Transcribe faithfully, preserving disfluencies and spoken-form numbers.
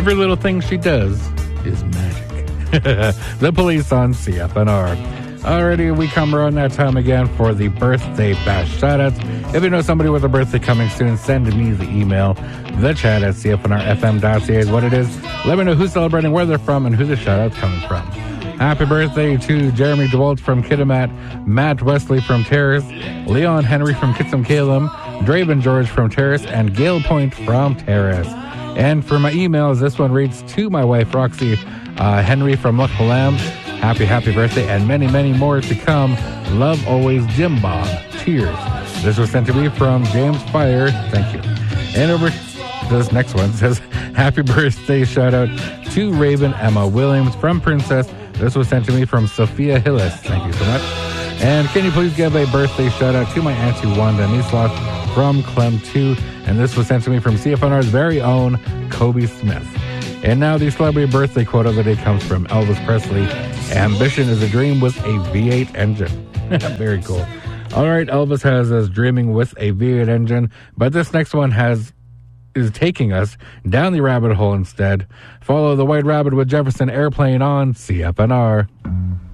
Every little thing she does is magic. The Police on C F N R. Alrighty, we come around that time again for the birthday bash shoutouts. If you know somebody with a birthday coming soon, send me the email. The chat at C F N R F M dot C A is what it is. Let me know who's celebrating, where they're from, and who the shoutout's coming from. Happy birthday to Jeremy DeWalt from Kitimat, Matt Wesley from Terrace, Leon Henry from Kitsim-Kalem, Draven George from Terrace, and Gail Point from Terrace. And for my emails, this one reads to my wife, Roxy uh, Henry from Loch Lamb. Happy, happy birthday, and many, many more to come. Love always, Jim Bob. Cheers. This was sent to me from James Fire. Thank you. And over this next one says, happy birthday shout out to Raven Emma Williams from Princess. This was sent to me from Sophia Hillis. Thank you so much. And can you please give a birthday shout out to my Auntie Wanda Nisloff from Clem two. And this was sent to me from C F N R's very own Kobe Smith. And now the celebrity birthday quote of the day comes from Elvis Presley. Ambition is a dream with a V eight engine. Very cool. All right, Elvis has us dreaming with a V eight engine, but this next one has is taking us down the rabbit hole instead. Follow the White Rabbit with Jefferson Airplane on C F N R.